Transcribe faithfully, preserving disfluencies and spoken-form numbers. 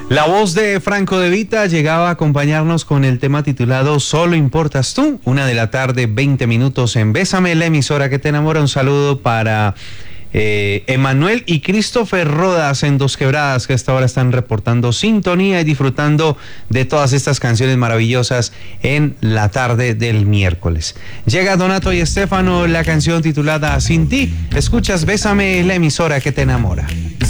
La voz de Franco De Vita llegaba a acompañarnos con el tema titulado Solo importas tú, una de la tarde, veinte minutos en Bésame, la emisora que te enamora. Un saludo para eh, Emanuel y Christopher Rodas en Dos Quebradas, que hasta ahora están reportando sintonía y disfrutando de todas estas canciones maravillosas en la tarde del miércoles. Llega Donato y Estefano, la canción titulada Sin ti. Escuchas Bésame, la emisora que te enamora.